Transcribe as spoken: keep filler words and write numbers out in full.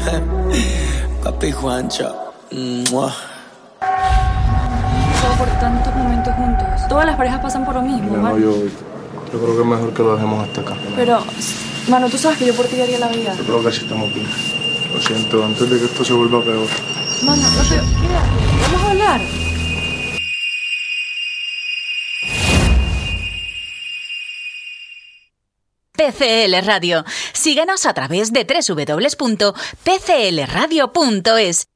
Papi Juancho. Mua. Por tantos momentos juntos. Todas las parejas pasan por lo mismo, Mira, no, yo, yo creo que es mejor que lo dejemos hasta acá. Pero, mano, tú sabes que yo por ti daría la vida. Yo creo que así estamos bien. Lo siento, antes de que esto se vuelva peor. Mano, no, pero quédate, vamos a hablar. P C L Radio. Síguenos a través de doble u doble u doble u punto p c l radio punto es.